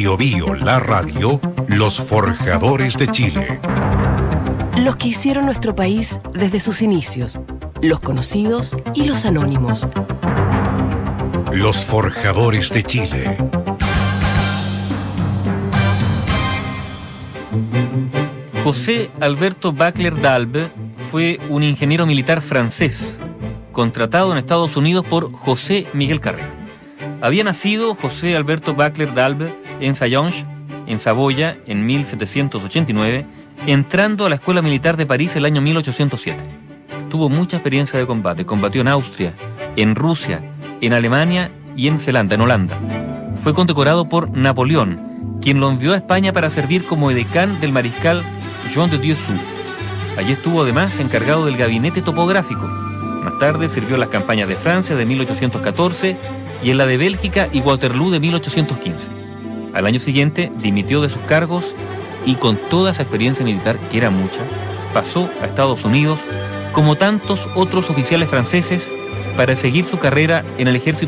Bio Bio, la radio, los forjadores de Chile. Los que hicieron nuestro país desde sus inicios, los conocidos y los anónimos. Los forjadores de Chile. José Alberto Bacler d'Albe fue un ingeniero militar francés, contratado en Estados Unidos por José Miguel Carrera. Había nacido José Alberto Bacler d'Albe en Sayonge, en Saboya, en 1789, entrando a la Escuela Militar de París el año 1807. Tuvo mucha experiencia de combate, combatió en Austria, en Rusia, en Alemania y en Zelanda, en Holanda. Fue condecorado por Napoleón, quien lo envió a España para servir como edecán del mariscal Jean de Dieudonné. Allí estuvo además encargado del gabinete topográfico. Más tarde sirvió en las campañas de Francia de 1814 y en la de Bélgica y Waterloo de 1815. Al año siguiente dimitió de sus cargos y con toda esa experiencia militar, que era mucha, pasó a Estados Unidos como tantos otros oficiales franceses para seguir su carrera en el ejército